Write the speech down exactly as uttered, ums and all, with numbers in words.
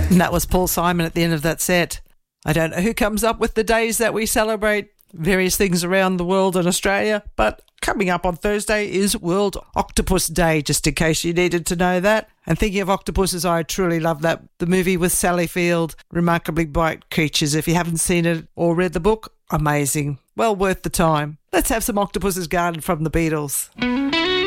And that was Paul Simon at the end of that set. I don't know who comes up with the days that we celebrate various things around the world and Australia, but coming up on Thursday is World Octopus Day, just in case you needed to know that. And thinking of octopuses, I truly love that. The movie with Sally Field, Remarkably Bright Creatures. If you haven't seen it or read the book, amazing. Well worth the time. Let's have some Octopus's Garden from the Beatles.